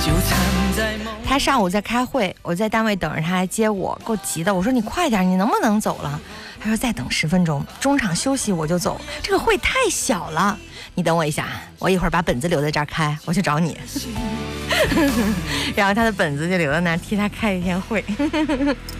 他上午在开会，我在单位等着他来接我，够急的。我说你快点，你能不能走了？他说再等10分钟，中场休息我就走。这个会太小了，你等我一下，我一会儿把本子留在这儿开，我去找你。然后他的本子就留在那儿，替他开一天会。